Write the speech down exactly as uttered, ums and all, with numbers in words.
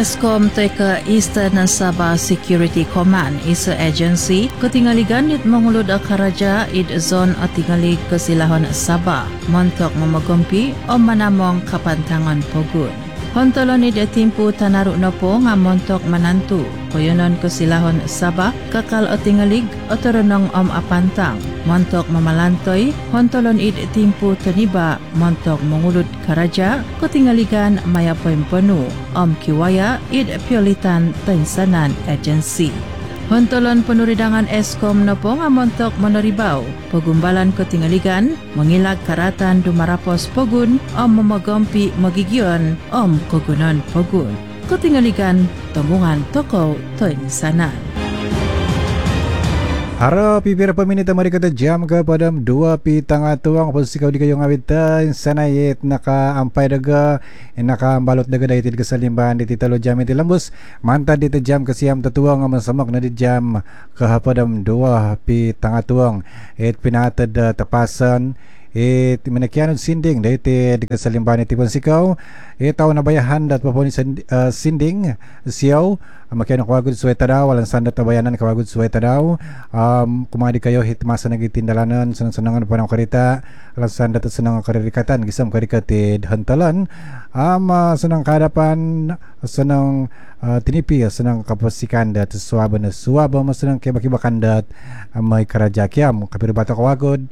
Eskom teka Eastern Sabah Security Command isa agency ketingaligan it mengulud akaraja id zon atingali kesilahon Sabah montok memagompi o manamong kapantangan pogun. Hontolon id timpu tanaruk nopo nga montok manantu koyonon kesilahon Sabah kakal atingalig otoronong om apantang montok mamalantoy hontolon id timpu taniba montok mengulud karaja ketingaligan mayapoy penuh om kiwaya id piolitan tensanan agency. Hontolon penuridangan Eskom nopo nga montok meneribaw pagumbalan ketingaligan mengilag karatan dumarapos pogun om memagompi magigion om kogunon pogun ketingaligan tembungan toko tensanan. Harap pipira peminit mari kata jam ke padam dua pi tangah tuang posisi kau di kayong awitan sanayet naka ampai daga naka balot daga dai tid kesalimban di titalo jam itu lembus mantan di jam ke siam tetuang masamak na di jam ke padam dua pi tangah tuang et pinatad tapasan et menakian sinding dai tid kesalimban ti ponsikau et tahu nabayahan dat paponi uh, sinding siau makian kawagud suweta daw walang sandat tabayanan kawagud suweta daw um, kumadi kayo hit masa nagitindalanan senang-senangan panang karita alang sandat at senang karirikatan gisam karikatid hantalan um, uh, senang kadapan senang uh, tinipi senang kapasikan dat suwaba na suwaba mas senang kibakibakan dat uh, may karajakiam kapiribata kawagud